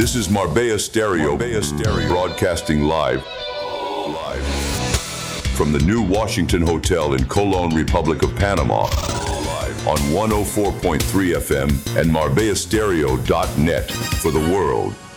This is Marbella Stereo, broadcasting live from the new Washington Hotel in Colón, Republic of Panama, on 104.3 FM and MarbellaStereo.net for the world.